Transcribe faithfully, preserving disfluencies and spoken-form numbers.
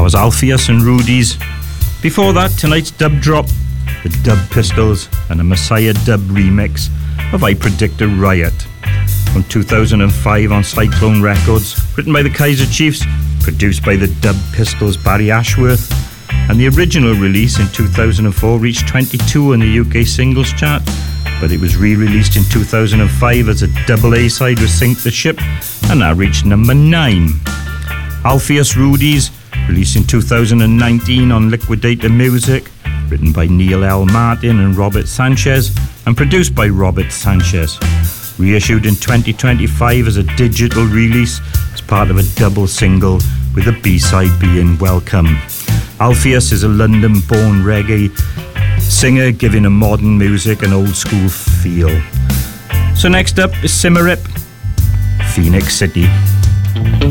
was Alpheus and Rudy's. Before that, tonight's dub drop, the Dub Pistols and a Messiah dub remix of I Predict a Riot. From two thousand five on Cyclone Records, written by the Kaiser Chiefs, produced by the Dub Pistols' Barry Ashworth, and the original release in two thousand four reached twenty-two on the U K singles chart, but it was re-released in two thousand five as a double A-side with Sink the Ship, and that reached number nine. Alpheus Rudy's, released in two thousand nineteen on Liquidator Music, written by Neil L. Martin and Robert Sanchez, and produced by Robert Sanchez. Reissued in twenty twenty-five as a digital release as part of a double single, with the B-side being Welcome. Alpheus is a London-born reggae singer giving a modern music and old-school feel. So next up is Symarip, Phoenix City.